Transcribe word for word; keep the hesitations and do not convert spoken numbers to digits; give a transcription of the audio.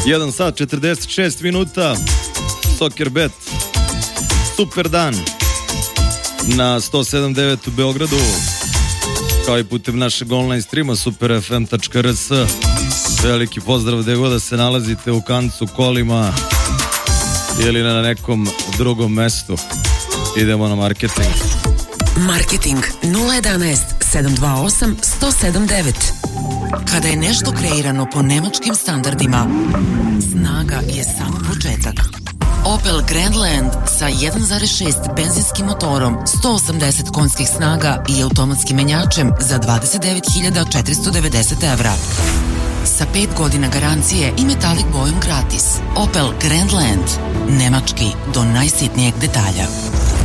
jedan sat četrdeset šest minuta. Soccer Bet. Super dan na sto sedam devet u Beogradu, kao i putem našeg online streama super f m tačka r s. Veliki pozdrav gde god da se nalazite, u kancu, kolima ili na nekom drugom mestu. Idemo na marketing. Marketing nula jedanaest sedam dva osam jedan zero sedam devet. Kada je nešto kreirano po nemačkim standardima, snaga je samo početak. Opel Grandland sa jedan zarez šest benzinskim motorom, sto osamdeset konjskih snaga i automatskim menjačem za dvadeset devet hiljada četiristo devedeset evra. Sa pet godina garancije i metalik bojom gratis. Opel Grandland. Nemački do najsitnijeg detalja.